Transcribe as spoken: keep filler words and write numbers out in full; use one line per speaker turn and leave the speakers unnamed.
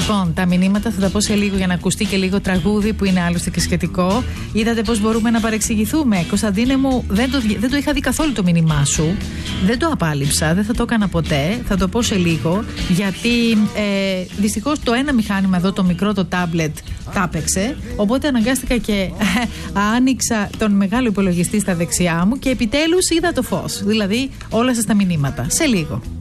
Λοιπόν, τα μηνύματα θα τα πω σε λίγο για να ακουστεί και λίγο τραγούδι που είναι άλλωστε και σχετικό. Είδατε πώς μπορούμε να παρεξηγηθούμε. Κωνσταντίνε μου, δεν το, δεν το είχα δει καθόλου το μήνυμά σου. Δεν το απάλληψα, δεν θα το έκανα ποτέ. Θα το πω σε λίγο. Γιατί ε, δυστυχώς το ένα μηχάνημα εδώ, το μικρό, το τάμπλετ, τάπεξε. Οπότε αναγκάστηκα και άνοιξα τον μεγάλο υπολογιστή στα δεξιά μου και επιτέλους είδα το φως. Δηλαδή όλα σας τα μηνύματα. Σε λίγο.